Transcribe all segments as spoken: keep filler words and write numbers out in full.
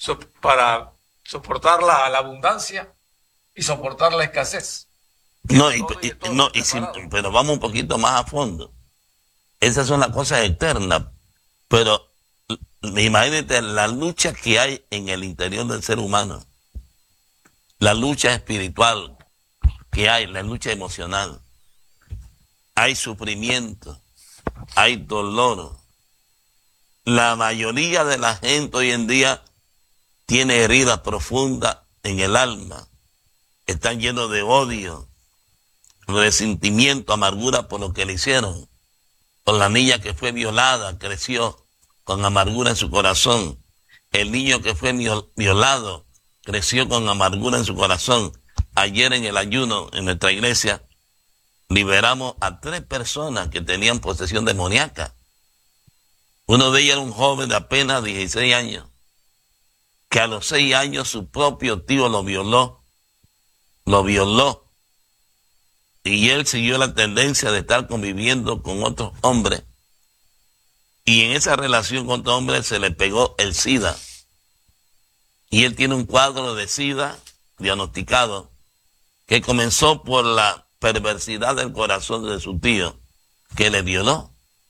so, para soportar la, la abundancia y soportar la escasez. No, y, y, no y si, pero vamos un poquito más a fondo. Esas son las cosas eternas, pero imagínate la lucha que hay en el interior del ser humano, la lucha espiritual que hay, la lucha emocional. Hay sufrimiento, hay dolor. La mayoría de la gente hoy en día tiene heridas profundas en el alma. Están llenos de odio, resentimiento, amargura por lo que le hicieron. Con la niña que fue violada, creció con amargura en su corazón. El niño que fue violado, creció con amargura en su corazón. Ayer en el ayuno, en nuestra iglesia, liberamos a tres personas que tenían posesión demoníaca. Uno de ellos era un joven de apenas dieciséis años, que a los seis años su propio tío lo violó, lo violó. Y él siguió la tendencia de estar conviviendo con otros hombres. Y en esa relación con otros hombres se le pegó el SIDA. Y él tiene un cuadro de SIDA diagnosticado que comenzó por la perversidad del corazón de su tío, que le violó.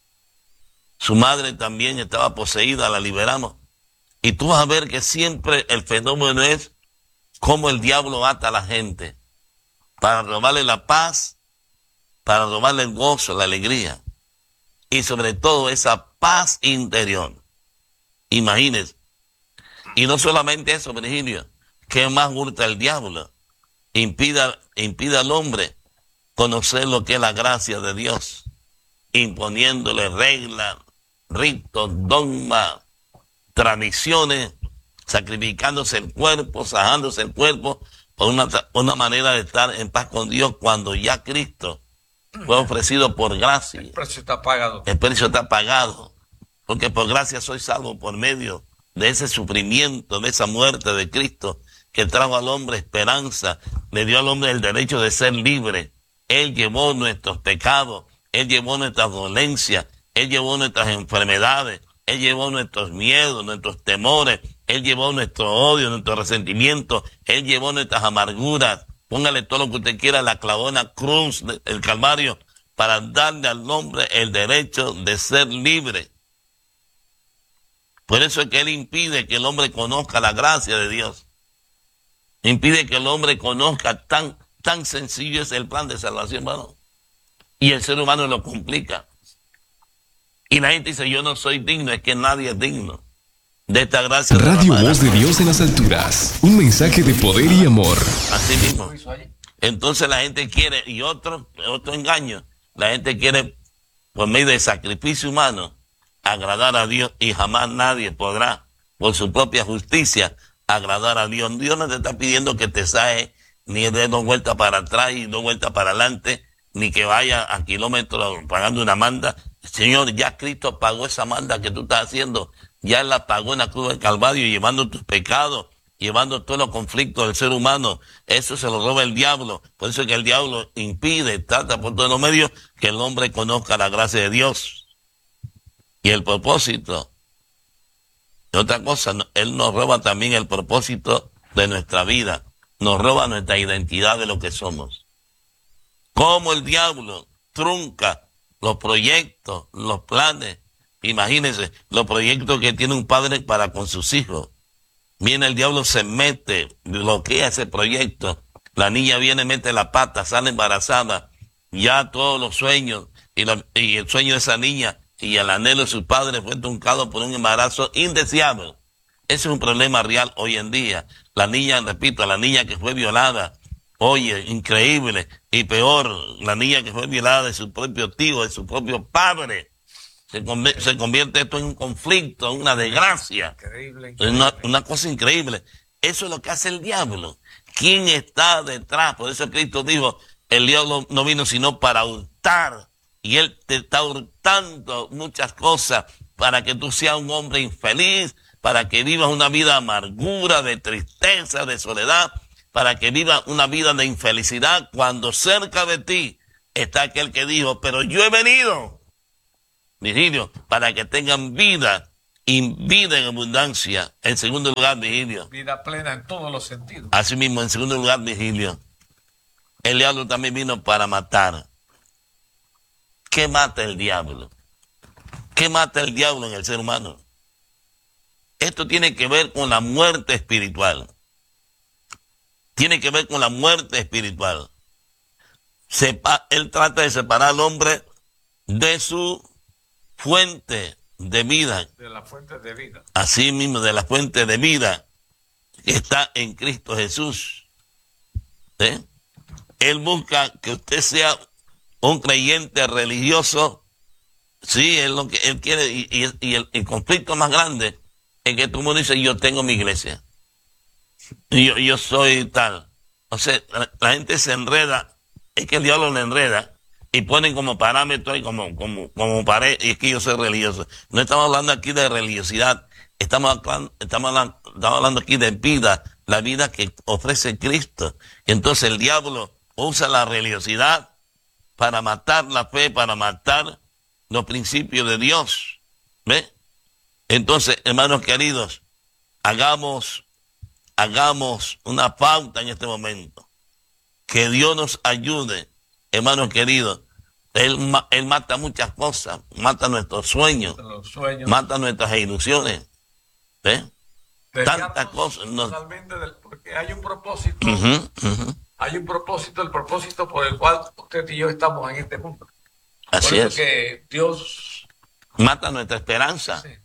Su madre también estaba poseída, la liberamos. Y tú vas a ver que siempre el fenómeno es cómo el diablo ata a la gente para robarle la paz, para robarle el gozo, la alegría, y sobre todo esa paz interior. Imagínense. Y no solamente eso, Virgilio, ¿qué más hurta el diablo? Impida, impida al hombre conocer lo que es la gracia de Dios, imponiéndole reglas, ritos, dogmas, tradiciones, sacrificándose el cuerpo, sajándose el cuerpo, por una, una manera de estar en paz con Dios cuando ya Cristo fue ofrecido por gracia. El precio está pagado. El precio está pagado. Porque por gracia soy salvo por medio de ese sufrimiento, de esa muerte de Cristo que trajo al hombre esperanza, le dio al hombre el derecho de ser libre. Él llevó nuestros pecados, Él llevó nuestras dolencias, Él llevó nuestras enfermedades, Él llevó nuestros miedos, nuestros temores, Él llevó nuestro odio, nuestro resentimiento, Él llevó nuestras amarguras. Póngale todo lo que usted quiera, la clavó en la cruz del Calvario para darle al hombre el derecho de ser libre. Por eso es que Él impide que el hombre conozca la gracia de Dios. Impide que el hombre conozca tan, tan sencillo es el plan de salvación, hermano. Y el ser humano lo complica. Y la gente dice, yo no soy digno, es que nadie es digno de esta gracia. Radio Voz de Dios en las alturas. Un mensaje de poder y amor. Así mismo. Entonces la gente quiere, y otro, otro engaño, la gente quiere, por medio de sacrificio humano, agradar a Dios, y jamás nadie podrá, por su propia justicia, agradar a Dios. Dios no te está pidiendo que te sae, ni de dos vueltas para atrás y dos vueltas para adelante, ni que vaya a kilómetros pagando una manda. Señor, ya Cristo pagó esa manda que tú estás haciendo. Ya Él la pagó en la cruz del Calvario, llevando tus pecados, llevando todos los conflictos del ser humano. Eso se lo roba el diablo. Por eso es que el diablo impide, trata por todos los medios, que el hombre conozca la gracia de Dios. Y el propósito. Y otra cosa, Él nos roba también el propósito de nuestra vida. Nos roba nuestra identidad de lo que somos. Cómo el diablo trunca los proyectos, los planes. Imagínense, los proyectos que tiene un padre para con sus hijos. Viene el diablo, se mete, bloquea ese proyecto. La niña viene, mete la pata, sale embarazada. Ya todos los sueños y, la, y el sueño de esa niña y el anhelo de su padre fue truncado por un embarazo indeseable. Ese es un problema real hoy en día. La niña, repito, la niña que fue violada, oye, increíble, y peor, la niña que fue violada de su propio tío, de su propio padre. Se, conv- se convierte esto en un conflicto, en una desgracia. Increíble, increíble. Una, una cosa increíble. Eso es lo que hace el diablo. ¿Quién está detrás? Por eso Cristo dijo, el diablo no vino sino para hurtar. Y Él te está hurtando muchas cosas para que tú seas un hombre infeliz, para que vivas una vida de amargura, de tristeza, de soledad, para que vivas una vida de infelicidad, cuando cerca de ti está aquel que dijo, pero yo he venido, Virgilio, para que tengan vida y vida en abundancia. En segundo lugar, Virgilio. Vida plena en todos los sentidos. Asimismo, en segundo lugar, Virgilio, el diablo también vino para matar. ¿Qué mata el diablo? ¿Qué mata el diablo en el ser humano? Esto tiene que ver con la muerte espiritual. Tiene que ver con la muerte espiritual. Sepa, él trata de separar al hombre de su fuente de vida. De la fuente de vida. Así mismo, de la fuente de vida que está en Cristo Jesús. ¿Eh? Él busca que usted sea un creyente religioso. Sí, es lo que él quiere. Y, y, y el, el conflicto más grande es que tú me dices, yo tengo mi iglesia. Y yo, yo soy tal. O sea, la, la gente se enreda. Es que el diablo le enreda. Y ponen como parámetro y como, como, como pared. Y es que yo soy religioso. No estamos hablando aquí de religiosidad. Estamos hablando, estamos hablando, estamos hablando aquí de vida. La vida que ofrece Cristo. Y entonces el diablo usa la religiosidad para matar la fe, para matar los principios de Dios. ¿Ve? Entonces, hermanos queridos, hagamos, hagamos una pauta en este momento. Que Dios nos ayude, hermanos queridos. Él, él mata muchas cosas, mata nuestros sueños, Los sueños. mata nuestras ilusiones. ¿Ve? Tantas cosas. No. Totalmente del, porque hay un propósito. Uh-huh, uh-huh. Hay un propósito, el propósito por el cual usted y yo estamos en este mundo. Así por eso es. que Dios Mata nuestra esperanza. Sí.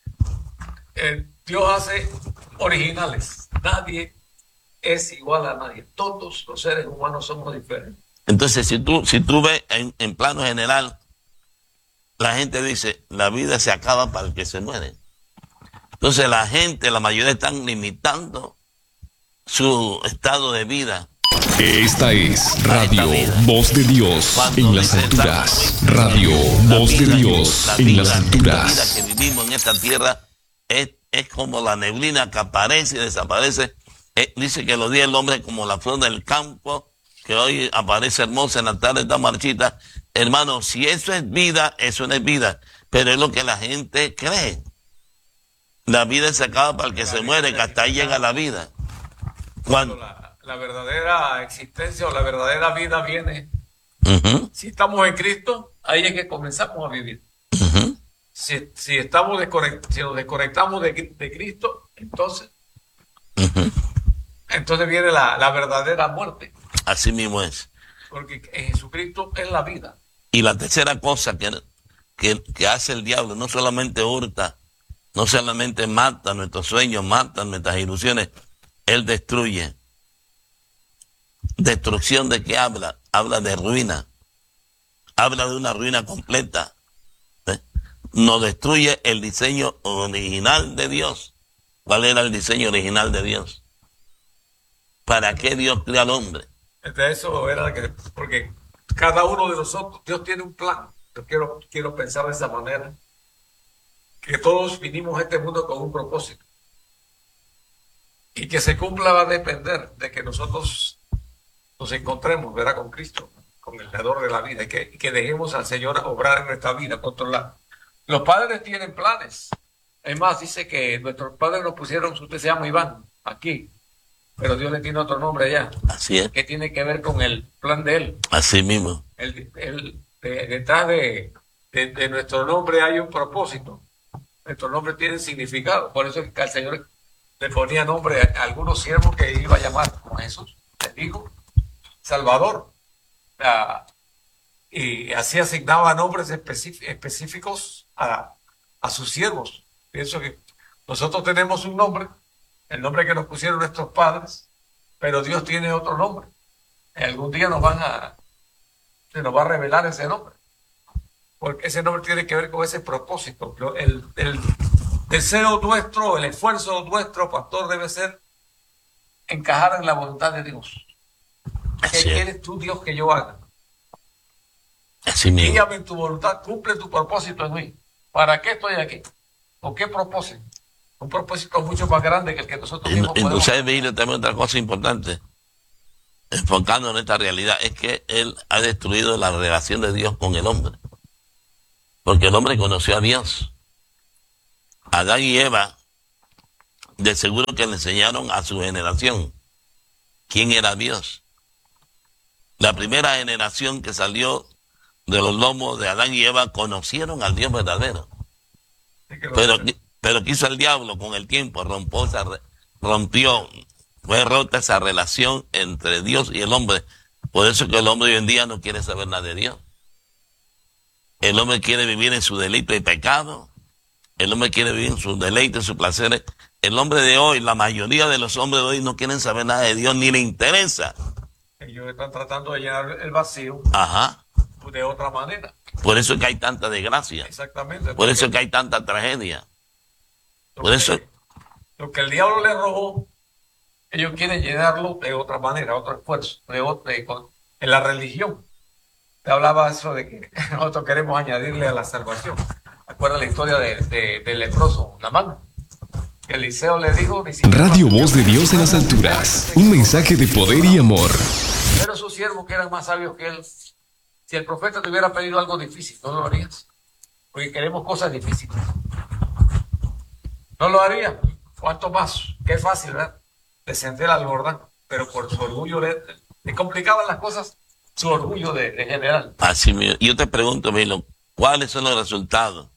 Eh, Dios hace originales. Nadie es igual a nadie. Todos los seres humanos somos diferentes. Entonces, si tú, si tú ves en, en plano general, la gente dice, la vida se acaba para el que se muere. Entonces la gente, la mayoría están limitando su estado de vida. Esta es Radio Voz de Dios Cuando en las dice alturas. exactamente, Radio la Voz de vida que- Dios la en vida- las La alturas. vida que vivimos en esta tierra es, es como la neblina que aparece y desaparece. Eh, dice que los días del hombre es como la flor del campo, que hoy aparece hermosa, en la tarde está marchita. Hermano, si eso es vida, eso no es vida. Pero es lo que la gente cree. La vida se acaba para el que La se vida muere, se que hasta ahí acaba. llega la vida. Cuando Cuando, la, la verdadera existencia o la verdadera vida viene, Ujú, si estamos en Cristo, ahí es que comenzamos a vivir. ujú. Si, si, estamos desconect- si nos desconectamos de, de Cristo, entonces, Ujú. entonces viene la, la verdadera muerte. Así mismo es. Porque en Jesucristo es la vida. Y la tercera cosa que, que, que hace el diablo, no solamente hurta, no solamente mata nuestros sueños, mata nuestras ilusiones, él destruye. ¿Destrucción de qué habla? Habla de ruina. Habla de una ruina completa. ¿Eh? No destruye el diseño original de Dios. ¿Cuál era el diseño original de Dios? ¿Para qué Dios creó al hombre? De eso era que, porque cada uno de nosotros, Dios tiene un plan. Yo quiero, quiero pensar de esa manera, que todos vinimos a este mundo con un propósito. Y que se cumpla va a depender de que nosotros nos encontremos, ¿verdad?, con Cristo, con el dador de la vida, y que, y que dejemos al Señor obrar en nuestra vida, controlar. Los padres tienen planes. Es más, dice que nuestros padres nos pusieron, usted se llama Iván, aquí, pero Dios le tiene otro nombre allá, Así es. que tiene que ver con el plan de Él. Así mismo. El, el- de- detrás de, de- de nuestro nombre hay un propósito. Nuestro nombre tiene significado. Por eso es que al Señor le ponía nombre a algunos siervos que iba a llamar como Jesús, el Hijo, Salvador. Ah, y así asignaba nombres específ- específicos a, a sus siervos. Pienso que nosotros tenemos un nombre, el nombre que nos pusieron nuestros padres, pero Dios tiene otro nombre. Algún día nos van a, se nos va a revelar ese nombre, porque ese nombre tiene que ver con ese propósito. Lo- El, el deseo nuestro, el esfuerzo nuestro, pastor, debe ser encajar en la voluntad de Dios. ¿Qué Así es. quieres tú, Dios, que yo haga? Así mismo. Guíame en tu voluntad, cumple tu propósito en mí. ¿Para qué estoy aquí? ¿Con qué propósito? Un propósito mucho más grande que el que nosotros Y, mismos y podemos. usted ve también otra cosa importante, enfocando en esta realidad, es que él ha destruido la relación de Dios con el hombre. Porque el hombre conoció a Dios. Adán y Eva, de seguro que le enseñaron a su generación quién era Dios. La primera generación que salió de los lomos de Adán y Eva conocieron al Dios verdadero. Pero, pero quiso el diablo con el tiempo, rompió esa, rompió, fue rota esa relación entre Dios y el hombre. Por eso que el hombre hoy en día no quiere saber nada de Dios. El hombre quiere vivir en su delito y pecado. El hombre quiere vivir en sus deleites, sus placeres. El hombre de hoy, la mayoría de los hombres de hoy no quieren saber nada de Dios, ni le interesa. Ellos están tratando de llenar el vacío. Ajá. De otra manera. Por eso es que hay tanta desgracia. Exactamente. Por eso es que hay tanta tragedia. Por eso. Lo que el diablo le robó, ellos quieren llenarlo de otra manera, otro esfuerzo, de otra, de, con, en la religión. Te hablaba eso de que nosotros queremos añadirle a la salvación. ¿Acuerdas la historia de, de, del leproso, Namán? Que Eliseo le dijo... Radio Voz de Dios en las alturas. Un mensaje de poder y amor. Pero sus siervos que eran más sabios que él. Si el profeta te hubiera pedido algo difícil, ¿no lo harías? Porque queremos cosas difíciles. ¿No lo haría? ¿Cuánto más? Qué fácil, ¿verdad? Descender al Jordán. Pero por su orgullo le, le complicaban las cosas, su orgullo de, de general. Así mismo. Yo te pregunto, Milo, ¿cuáles son los resultados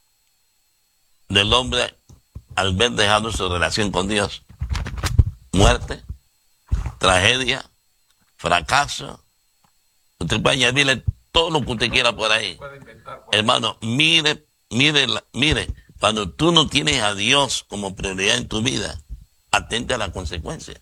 del hombre al ver dejado su relación con Dios? Muerte, tragedia, fracaso. Usted puede añadirle todo lo que usted quiera por ahí. Hermano, mire, mire, mire, cuando tú no tienes a Dios como prioridad en tu vida, atente a las consecuencias.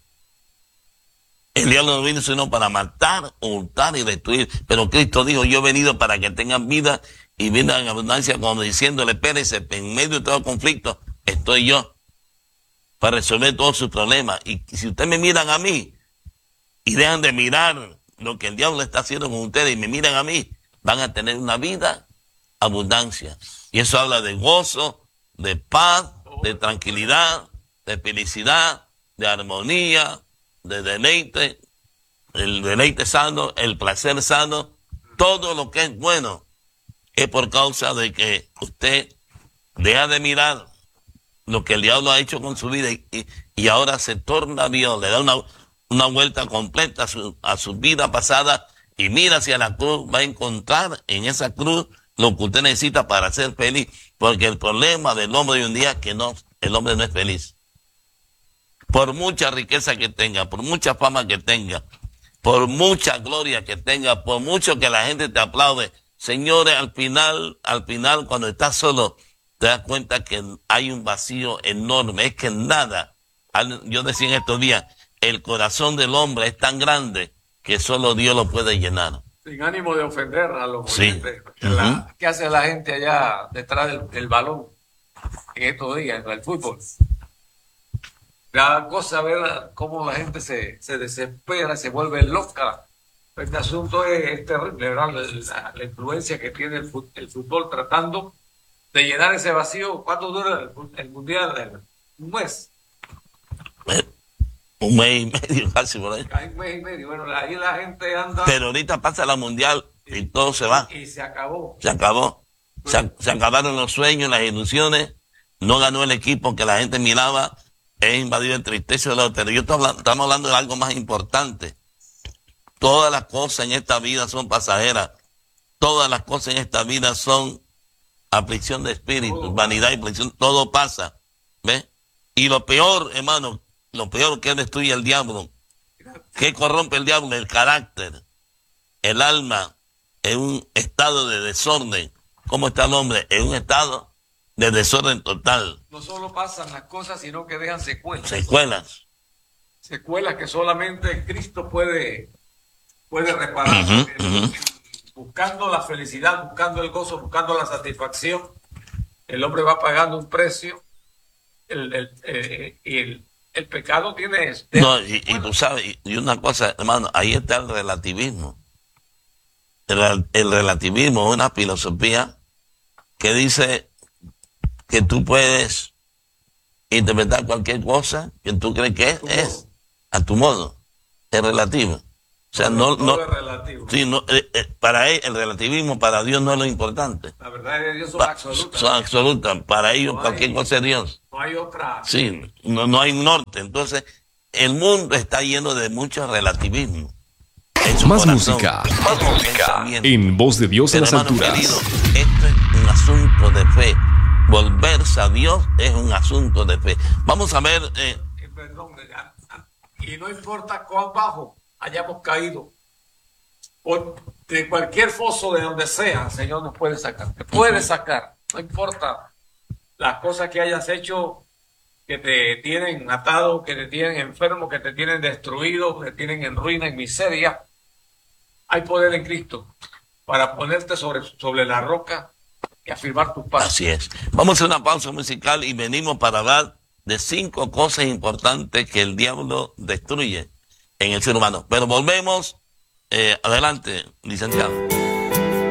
El diablo no vino sino para matar, hurtar y destruir. Pero Cristo dijo, yo he venido para que tengan vida y vida en abundancia, como diciéndole, espérese, en medio de todo conflicto, estoy yo para resolver todos sus problemas. Y si ustedes me miran a mí y dejan de mirar lo que el diablo está haciendo con ustedes y me miran a mí, van a tener una vida abundancia. Y eso habla de gozo, de paz, de tranquilidad, de felicidad, de armonía, de deleite, el deleite sano, el placer sano, todo lo que es bueno es por causa de que usted deja de mirar lo que el diablo ha hecho con su vida y, y, y ahora se torna a Dios, le da una una vuelta completa a su, a su vida pasada y mira hacia la cruz, va a encontrar en esa cruz lo que usted necesita para ser feliz, porque el problema del hombre de un día es que no, el hombre no es feliz. Por mucha riqueza que tenga, por mucha fama que tenga, por mucha gloria que tenga, por mucho que la gente te aplaude, señores, al final, al final cuando estás solo, te das cuenta que hay un vacío enorme, es que nada, yo decía en estos días, el corazón del hombre es tan grande que solo Dios lo puede llenar. Sin ánimo de ofender a los sí. oyentes. La, uh-huh. ¿Qué hace la gente allá detrás del, del balón en estos días, en el fútbol? La cosa, ver cómo la gente se, se desespera, se vuelve loca. Este asunto es, es terrible, ¿verdad? La, la influencia que tiene el fútbol, el fútbol tratando de llenar ese vacío. ¿Cuánto dura el, el mundial? Un mes. Un mes y medio casi por ahí. Hay un mes y medio. Bueno, ahí la gente anda. Pero ahorita pasa la mundial y, y todo se va. Y se acabó. Se acabó. Se, se acabaron los sueños, las ilusiones. No ganó el equipo que la gente miraba. Es invadido en tristeza de los hoteles. Yo estoy hablando, estamos hablando de algo más importante. Todas las cosas en esta vida son pasajeras. Todas las cosas en esta vida son aflicción de espíritu, todo vanidad y aflicción. Todo pasa. ¿Ves? Y lo peor, hermano, lo peor que destruye el diablo, que corrompe el diablo, el carácter, el alma, en un estado de desorden. ¿Cómo está el hombre? En un estado de desorden total. No solo pasan las cosas, sino que dejan secuelas. Secuelas. Secuelas que solamente Cristo puede, puede reparar. Uh-huh, uh-huh. Buscando la felicidad, buscando el gozo, buscando la satisfacción, el hombre va pagando un precio. El, el, el, el, el pecado tiene... No, y, y tú sabes, y, y una cosa, hermano, ahí está el relativismo. El, el relativismo es una filosofía que dice que tú puedes interpretar cualquier cosa que tú crees que es, es a tu modo. Es relativo. O sea, todo, no, todo no, es relativo. sí, no eh, eh, para él, el relativismo para Dios no es lo importante. La verdad de Dios son Pa- absolutas. son absolutas. Para ellos No cualquier hay- cosa es Dios. No hay otra. Sí, no, no hay un norte. Entonces, el mundo está lleno de mucho relativismo. En su Más corazón, música. en Más su música. pensamiento. En voz de Dios en Pero, las hermano alturas. querido, esto es un asunto de fe. Volverse a Dios es un asunto de fe. Vamos a ver, eh, Eh, Perdón, ah, ah, y no importa cuán bajo hayamos caído, o de cualquier foso de donde sea, el Señor nos puede sacar. Te puede sacar, no importa las cosas que hayas hecho que te tienen atado, que te tienen enfermo, que te tienen destruido, que te tienen en ruina, en miseria. Hay poder en Cristo para ponerte sobre, sobre la roca y afirmar tus pasos. así es. Vamos a hacer una pausa musical y venimos para hablar de cinco cosas importantes que el diablo destruye en el ser humano. Pero volvemos, eh, adelante, licenciado.